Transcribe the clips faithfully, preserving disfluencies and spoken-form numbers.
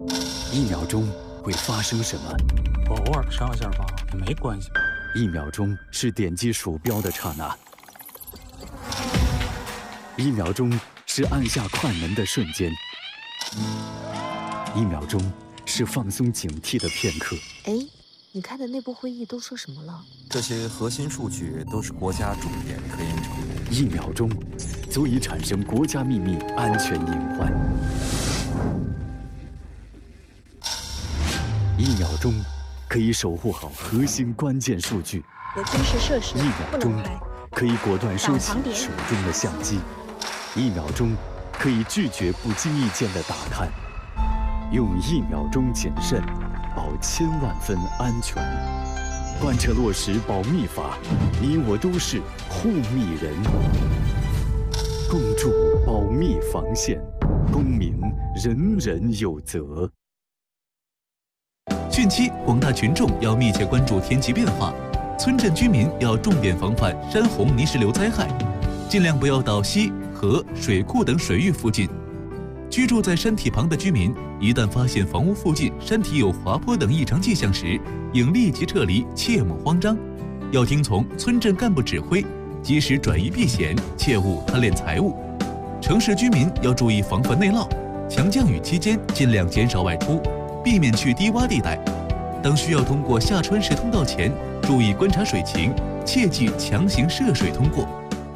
一秒钟会发生什么？ 我偶尔上下发也没关系。 一秒钟是点击鼠标的刹那，一秒钟是按下快门的瞬间，一秒钟是放松警惕的片刻。 哎，你开的内部会议都说什么了？ 这些核心数据都是国家重点科研成果。 一秒钟足以产生国家秘密安全隐患。一秒钟可以守护好核心关键数据。 有军事设施一秒钟可以果断收起手中的相机。一秒钟可以拒绝不经意间的打探。用一秒钟谨慎，保千万分安全。贯彻落实保密法，你我都是护密人。共筑保密防线，公民人人有责。 汛期，广大群众要密切关注天气变化，村镇居民要重点防范山洪泥石流灾害，尽量不要到溪、河、水库等水域附近。居住在山体旁的居民，一旦发现房屋附近山体有滑坡等异常迹象时，应立即撤离，切莫慌张。要听从村镇干部指挥，及时转移避险，切勿贪恋财物。城市居民要注意防范内涝，强降雨期间尽量减少外出，避免去低洼地带。当需要通过下穿石通道前，注意观察水情，切忌强行涉水通过。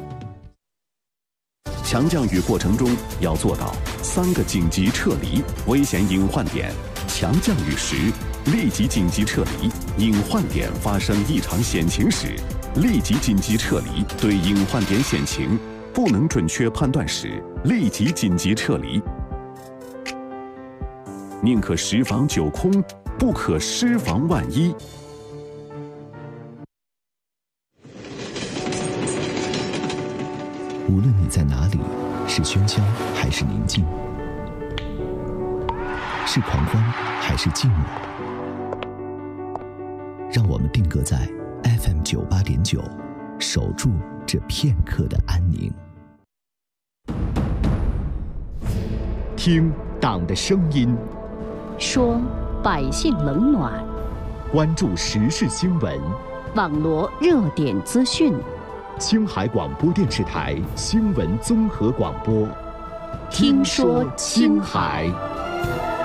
强降雨过程中要做到三个紧急撤离危险隐患点：强降雨时立即紧急撤离；隐患点发生异常险情时，立即紧急撤离；对隐患点险情不能准确判断时，立即紧急撤离。宁可十防九空，不可失防万一。 无论你在哪里，是喧嚣还是宁静，是狂欢还是静默，让我们定格在 F M 九八点九，守住这片刻的安宁。 听党的声音， 说百姓冷暖， 关注时事新闻， 网罗热点资讯。 青海广播电视台新闻综合广播， 听说青海。